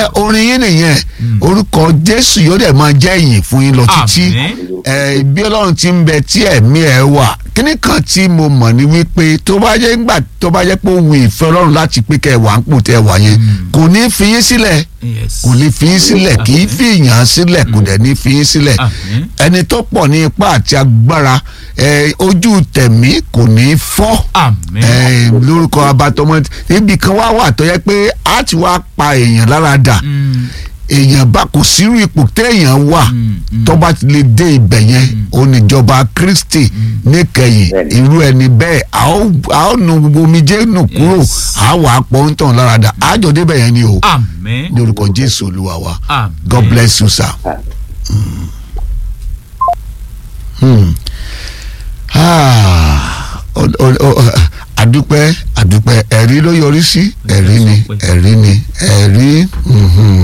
orin yín nìyẹn orúkọ Jésù yóò dẹ̀ máa jẹ́ ìyìn fún yín lọ títí bí Ọlọ́run ti ń bẹ tí ẹ̀mí ẹ̀ wà kíní kan tí mo mọ̀ ní wípé tó bá jẹ́ pé ó wù ìfẹ́ Ọlọ́run láti pé kẹ́ ẹ wà ń pò tẹ́ ẹ wà yẹn kò ní fi yín sílẹ̀ kò ní fi yín sílẹ̀ kì í fi ìyàn sílẹ̀ kò dẹ̀ ní fi yín sílẹ̀ ẹni tó pọ̀ ní ipá àti agbára ojú tẹ̀mí kò ní fọ́ lórúkọ abatọmọ ibi kan wà tó yẹ pé a ti wá pa èèyàn lára dà èèyàn bá kò sírú ipò téèyàn wà tó bá ti lè dé ibẹ̀ yẹn oníjọba Kristi níkẹyìn irú ẹni bẹ́ẹ̀ a ó nu gbogbo omijé nù kúrò a wà á pọ̀ ń tàn lára dà àjọ débẹ̀ yẹn ni o ní orúkọ Jésù Olúwa wa God bless you sir. Àdúpẹ́ ẹ̀rí ló yọrí sí ẹ̀rí ni.